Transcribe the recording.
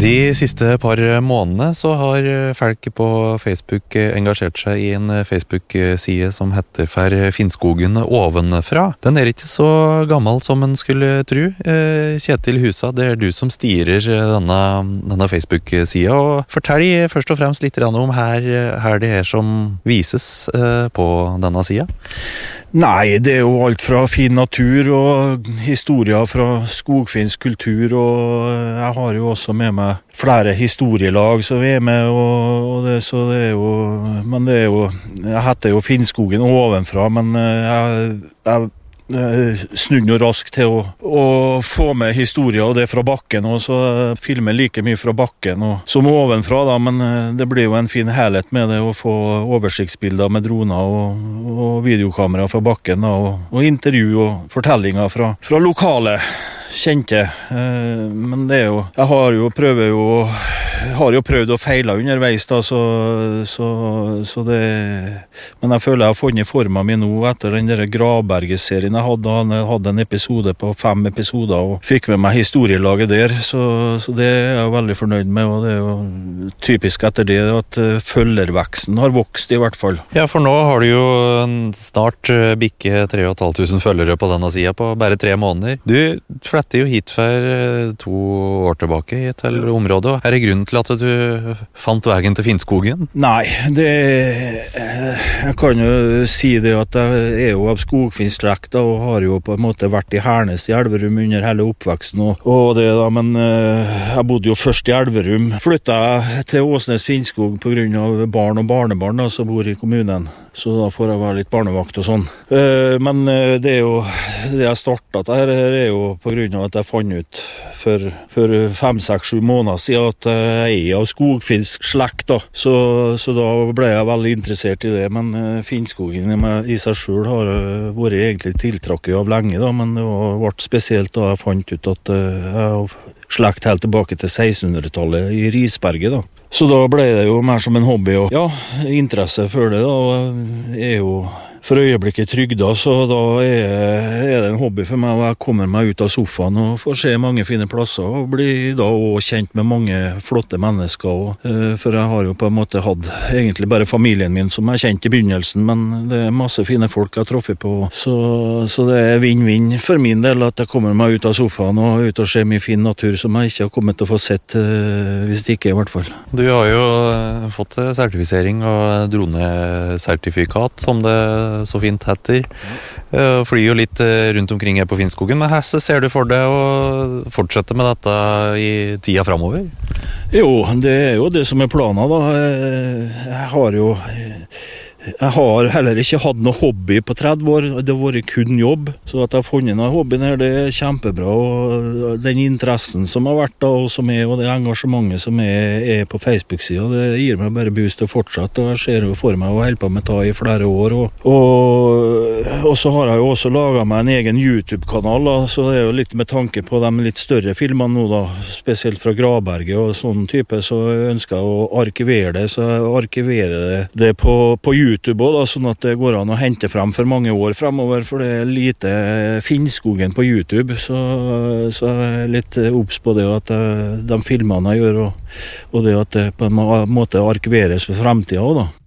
De siste par månedene så har folk på Facebook engasjert seg i en Facebook-side som heter For Finnskogen ovenfra. Den ikke så gammel som en skulle tro. Kjetil Husa, det du som styrer denne Facebook-sida, og fortell først og fremst litt om her det som vises på denne sida. Nei, det jo alt fra fin natur og historier fra skogfinsk kultur, og jeg har jo også med meg flere historielag som vi med, og det, så det jo, men det jo, jeg heter jo Finnskogen ovenfra, men jeg snudde jo raskt til å få med historier og det fra bakken, og så filme like mye fra bakken og som ovenfra da, men det blir jo en fin helhet med det å få oversiktsbilder med droner og videokamera fra bakken da, og intervju og fortellinger fra lokale kjente, men det jo, jeg har jo prøvd og feilet underveis da, så det, men jeg føler jeg har funnet formen min nå etter den der Gravberget-serien jeg hadde en episode på 5 episoder og fikk med meg historielaget der, så det jeg jo veldig fornøyd med, og det jo typisk etter det at følgerveksten har vokst i hvert fall. Ja, for nå har du jo snart bikke 3.500 følgere på denne siden på bare 3 måneder. Du fletter jo hit for 2 år tilbake til området. Er det grunnen til at du fant veien til Finnskogen? Nei, jeg kan jo si det at jeg jo av skogfinnsslekt og har jo på en måte vært i Hernes i Elverum under hele oppveksten og det da, men jeg bodde jo først i Elverum. Flyttet til Åsnes Finnskog på grunn av barn og barnebarn da, som bor i kommunen. Så da får jeg være litt barnevakt og sånn. Men det jo, det jeg startet der jo på grunn av at jeg fant ut for 5-6-7 måneder siden at jeg av skogfinsk slekt da. Så da ble jeg veldig interessert i det, men Finnskogen i seg selv har vært egentlig tiltrakket av lenge da, men det ble spesielt da jeg fant ut at jeg har slekt helt tilbake til 1600-tallet i Risberget da. Så da ble det jo mer som en hobby, og ja, interesse for det da, og jeg jo for øyeblikket trygda, så da er det en hobby for meg, og jeg kommer meg ut av sofaen og får se mange fine plasser, og blir da også kjent med mange flotte mennesker, for jeg har jo på en måte hatt egentlig bare familien min som jeg kjent i begynnelsen, men det masse fine folk jeg har truffet på, så det vinn-vinn for min del at jeg kommer meg ut av sofaen og ut og ser mye fin natur som jeg ikke har kommet til å få sett, hvis det ikke i hvert fall. Du har jo fått sertifisering og dronesertifikat, som det så fint heter. Flyr jo litt rundt omkring her på Finnskogen, men her ser du for deg å fortsette med dette i tida fremover? Jo, det jo det som planen da. Jeg har heller ikke hatt noe hobby på 30 år, det har vært kun jobb, så at jeg har funnet noe hobbyen her, det kjempebra, og den interessen som har vært da, og det engasjementet som er på Facebook-siden, det gir meg bare boost til å fortsette, og jeg ser jo for meg å holde på med det i flere år, og så har jeg jo også laget meg en egen YouTube-kanal, da, så det er jo litt med tanke på de litt større filmene nå da, spesielt fra Gravberget og sånn type, så jeg ønsker å arkivere det, så jeg arkiverer det på YouTube også, da, sånn at det går an å hente frem for mange år fremover, for det er lite Finnskogen på YouTube, så jeg er litt obs på det at de filmene jeg gjør, og det at det på en måte arkiveres for fremtiden også, da.